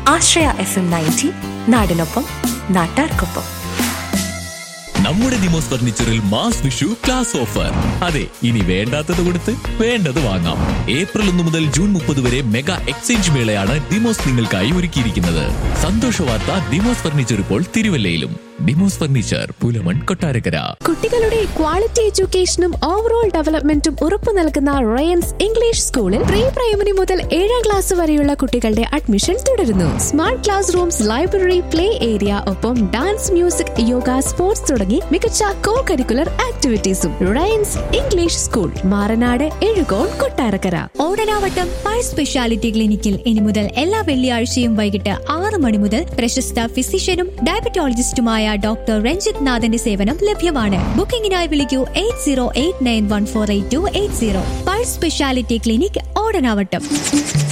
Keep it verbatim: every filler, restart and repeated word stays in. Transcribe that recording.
ആശ്രയ F M ninety, നാടിനൊപ്പം നാട്ടാർക്കൊപ്പം. നമ്മുടെ Demos ഫർണിച്ചറിൽ mass Vishu class offer. അതെ, ഇനി വേണ്ടാത്തത് കൊടുത്ത് വേണ്ടത് വാങ്ങാം. ഏപ്രിൽ ഒന്ന് മുതൽ ജൂൺ മുപ്പത് വരെ മെഗാ എക്സ്ചേഞ്ച് മേളയാണ് ദിമോസ് നിങ്ങൾക്കായി ഒരുക്കിയിരിക്കുന്നത്. സന്തോഷ വാർത്ത, ദിമോസ് ഫർണിച്ചർ ഇപ്പോൾ തിരുവല്ലയിലും. ഡിമോസ് ഫർണിച്ചർ, പുലമൺ, കൊട്ടാരക്കര. കുട്ടികളുടെ ക്വാളിറ്റി എഡ്യൂക്കേഷനും ഓവറോൾ ഡെവലപ്മെന്റും ഉറപ്പു നൽകുന്ന റയൻസ് ഇംഗ്ലീഷ് സ്കൂളിൽ പ്രീ പ്രൈമറി മുതൽ ഏഴാം ക്ലാസ് വരെയുള്ള കുട്ടികളുടെ അഡ്മിഷൻ തുടരുന്നു. Smart class rooms, library, play area, ഒപ്പം ഡാൻസ്, മ്യൂസിക്, യോഗ, സ്പോർട്സ് തുടങ്ങി മികച്ച കോ കരിക്കുലർ ആക്ടിവിറ്റീസും. Ryan's English school, Maranad, Ezhukone, Kottarakkara. Odanavattam pi speciality ക്ലിനിക്കിൽ ഇനി മുതൽ എല്ലാ വെള്ളിയാഴ്ചയും വൈകിട്ട് ആറ് മണി മുതൽ പ്രശസ്ത ഫിസിഷ്യനും ഡയബറ്റോളജിസ്റ്റുമായ ഡോക്ടർ രഞ്ജിത് നാഥന്റെ സേവനം ലഭ്യമാണ്. ബുക്കിംഗിനായി വിളിക്കൂ eight zero eight nine one four eight to eight zero. Pi speciality clinic, Odanavattam.